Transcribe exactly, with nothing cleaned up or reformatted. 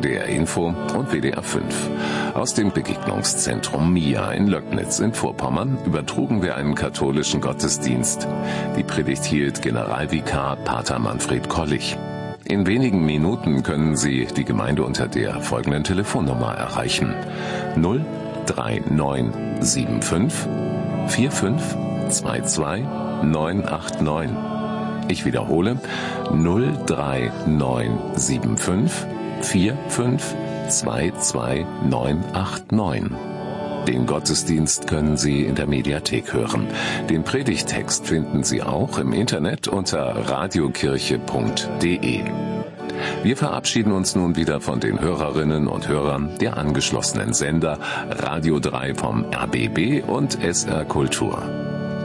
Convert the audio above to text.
N D R Info und W D R fünf. Aus dem Begegnungszentrum Mia in Löcknitz in Vorpommern übertrugen wir einen katholischen Gottesdienst. Die Predigt hielt Generalvikar Pater Manfred Kollich. In wenigen Minuten können Sie die Gemeinde unter der folgenden Telefonnummer erreichen: null drei neun sieben fünf vier fünf zwei zwei neun acht neun. Ich wiederhole: null drei neun sieben fünf vier fünf zwei zwei neun acht neun. Den Gottesdienst können Sie in der Mediathek hören. Den Predigttext finden Sie auch im Internet unter radiokirche punkt de. Wir verabschieden uns nun wieder von den Hörerinnen und Hörern der angeschlossenen Sender Radio drei vom R B B und S R Kultur.